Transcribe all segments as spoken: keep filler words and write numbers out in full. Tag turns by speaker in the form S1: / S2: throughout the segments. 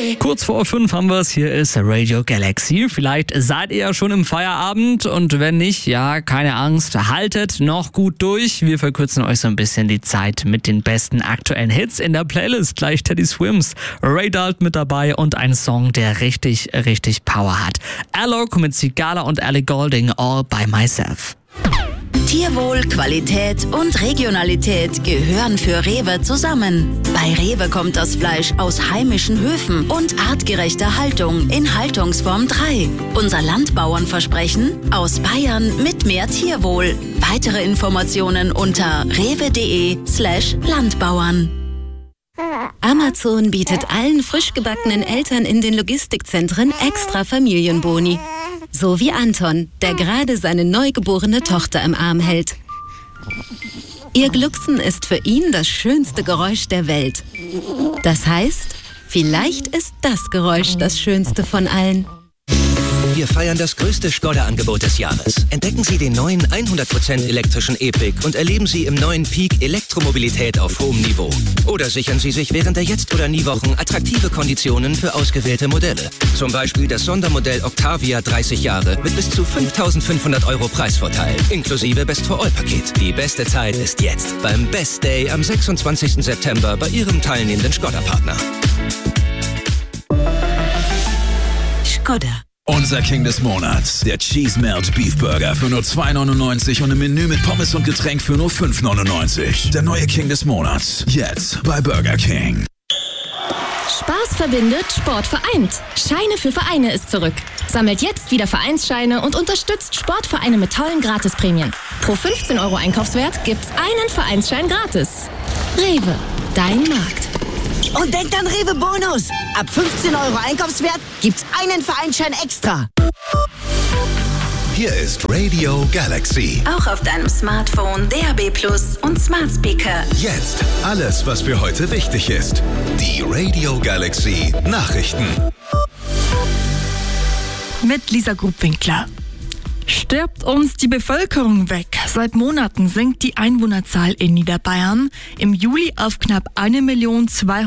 S1: Kurz vor fünf haben wir es. Hier ist Radio Galaxy. Vielleicht seid ihr ja schon im Feierabend und wenn nicht, ja, keine Angst, haltet noch gut durch. Wir verkürzen euch so ein bisschen die Zeit mit den besten aktuellen Hits in der Playlist. Gleich Teddy Swims, Ray Dalton mit dabei und ein Song, der richtig, richtig Power hat. Alok mit Sigala und Ellie Goulding, All by Myself.
S2: Tierwohl, Qualität und Regionalität gehören für Rewe zusammen. Bei Rewe kommt das Fleisch aus heimischen Höfen und artgerechter Haltung in Haltungsform drei. Unser Landbauernversprechen: aus Bayern mit mehr Tierwohl. Weitere Informationen unter rewe.de slash Landbauern. Amazon bietet allen frisch gebackenen Eltern in den Logistikzentren extra Familienboni. So wie Anton, der gerade seine neugeborene Tochter im Arm hält. Ihr Glucksen ist für ihn das schönste Geräusch der Welt. Das heißt, vielleicht ist das Geräusch das schönste von allen.
S3: Wir feiern das größte Skoda-Angebot des Jahres. Entdecken Sie den neuen hundert Prozent elektrischen E-Pick und erleben Sie im neuen Peak Elektromobilität auf hohem Niveau. Oder sichern Sie sich während der Jetzt- oder Nie-Wochen attraktive Konditionen für ausgewählte Modelle. Zum Beispiel das Sondermodell Octavia dreißig Jahre mit bis zu fünftausendfünfhundert Euro Preisvorteil, inklusive Best-for-All-Paket. Die beste Zeit ist jetzt beim Best Day am sechsundzwanzigsten September bei Ihrem teilnehmenden Skoda-Partner.
S2: Skoda.
S4: Unser King des Monats, der Cheese Melt Beef Burger für nur zwei neunundneunzig und ein Menü mit Pommes und Getränk für nur fünf neunundneunzig. Der neue King des Monats, jetzt bei Burger King.
S5: Spaß verbindet, Sport vereint. Scheine für Vereine ist zurück. Sammelt jetzt wieder Vereinsscheine und unterstützt Sportvereine mit tollen Gratisprämien. Pro fünfzehn Euro Einkaufswert gibt's einen Vereinsschein gratis. Rewe, dein Markt.
S6: Und denkt an Rewe Bonus. Ab fünfzehn Euro Einkaufswert gibt's einen Vereinsschein extra.
S7: Hier ist Radio Galaxy.
S2: Auch auf deinem Smartphone, D A B Plus und Smart Speaker.
S7: Jetzt alles, was für heute wichtig ist. Die Radio Galaxy Nachrichten.
S8: Mit Lisa Grubwinkler. Stirbt uns die Bevölkerung weg? Seit Monaten sinkt die Einwohnerzahl in Niederbayern. Im Juli auf knapp eine Million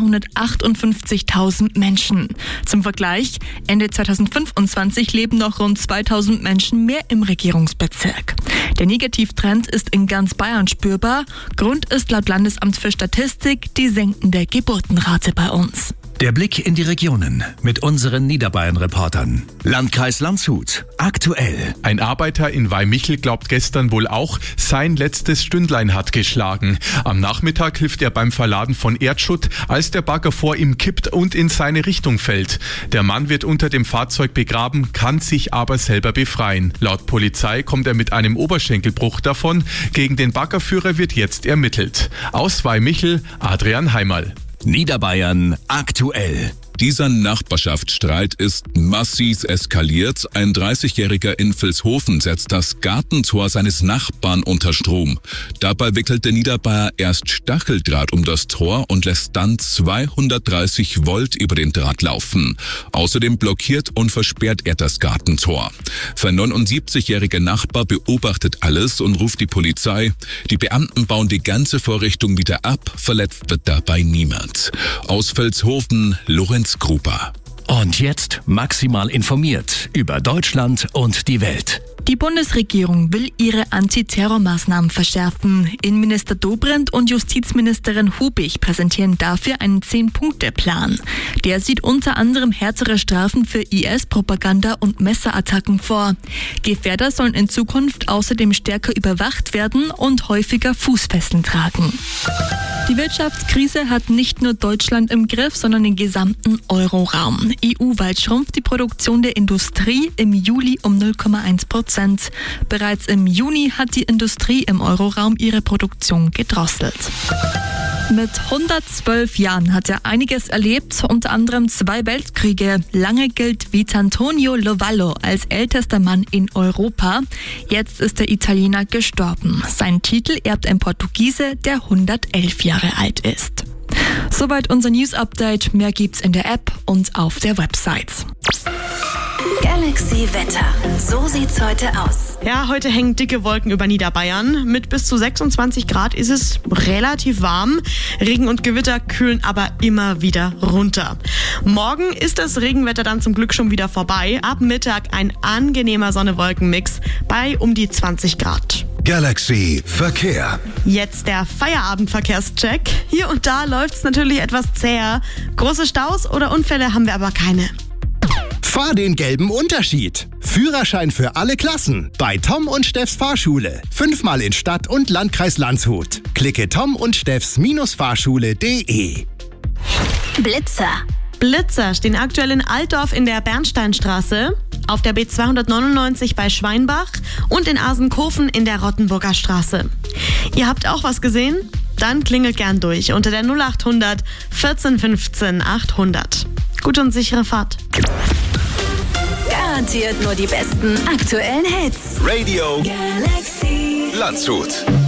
S8: zweihundertachtundfünfzigtausend Menschen. Zum Vergleich, Ende zweitausendfünfundzwanzig leben noch rund zweitausend Menschen mehr im Regierungsbezirk. Der Negativtrend ist in ganz Bayern spürbar. Grund ist laut Landesamt für Statistik die sinkende Geburtenrate bei uns.
S9: Der Blick in die Regionen mit unseren Niederbayern-Reportern. Landkreis Landshut. Aktuell.
S10: Ein Arbeiter in Weihmichel glaubt gestern wohl auch, sein letztes Stündlein hat geschlagen. Am Nachmittag hilft er beim Verladen von Erdschutt, als der Bagger vor ihm kippt und in seine Richtung fällt. Der Mann wird unter dem Fahrzeug begraben, kann sich aber selber befreien. Laut Polizei kommt er mit einem Oberschenkelbruch davon. Gegen den Baggerführer wird jetzt ermittelt. Aus Weihmichel, Adrian Heimerl.
S9: Niederbayern aktuell.
S11: Dieser Nachbarschaftsstreit ist massiv eskaliert. Ein dreißigjähriger in Vilshofen setzt das Gartentor seines Nachbarn unter Strom. Dabei wickelt der Niederbayer erst Stacheldraht um das Tor und lässt dann zweihundertdreißig Volt über den Draht laufen. Außerdem blockiert und versperrt er das Gartentor. Der neunundsiebzigjährige Nachbar beobachtet alles und ruft die Polizei. Die Beamten bauen die ganze Vorrichtung wieder ab. Verletzt wird dabei niemand. Aus Vilshofen, Lorenz Gruber.
S9: Und jetzt maximal informiert über Deutschland und die Welt.
S8: Die Bundesregierung will ihre Antiterrormaßnahmen verschärfen. Innenminister Dobrindt und Justizministerin Hubig präsentieren dafür einen Zehn-Punkte-Plan. Der sieht unter anderem härtere Strafen für I S-Propaganda und Messerattacken vor. Gefährder sollen in Zukunft außerdem stärker überwacht werden und häufiger Fußfesseln tragen. Die Wirtschaftskrise hat nicht nur Deutschland im Griff, sondern den gesamten Euroraum. E U-weit schrumpft die Produktion der Industrie im Juli um null Komma eins Prozent. Bereits im Juni hat die Industrie im Euroraum ihre Produktion gedrosselt. Mit hundertzwölf Jahren hat er einiges erlebt, unter anderem zwei Weltkriege. Lange gilt Vitantonio Lovallo als ältester Mann in Europa. Jetzt ist der Italiener gestorben. Seinen Titel erbt ein Portugiese, der hundertelf Jahre alt ist. Soweit unser News-Update. Mehr gibt's in der App und auf der Website.
S2: Galaxy. Galaxy Wetter. So sieht's heute aus.
S12: Ja, heute hängen dicke Wolken über Niederbayern. Mit bis zu sechsundzwanzig Grad ist es relativ warm. Regen und Gewitter kühlen aber immer wieder runter. Morgen ist das Regenwetter dann zum Glück schon wieder vorbei. Ab Mittag ein angenehmer Sonne-Wolken-Mix bei um die zwanzig Grad.
S7: Galaxy Verkehr.
S12: Jetzt der Feierabendverkehrscheck. Hier und da läuft's natürlich etwas zäher. Große Staus oder Unfälle haben wir aber keine.
S13: Fahr den gelben Unterschied. Führerschein für alle Klassen bei Tom und Steffs Fahrschule. Fünfmal in Stadt und Landkreis Landshut. Klicke tom und steffs Fahrschule punkt de.
S2: Blitzer.
S12: Blitzer stehen aktuell in Altdorf in der Bernsteinstraße, auf der B zweihundertneunundneunzig bei Schweinbach und in Asenkofen in der Rottenburger Straße. Ihr habt auch was gesehen? Dann klingelt gern durch unter der null achthundert vierzehn fünfzehn achthundert. Gute und sichere Fahrt.
S2: Garantiert nur die besten aktuellen Hits.
S7: Radio
S2: Galaxy
S7: Landshut.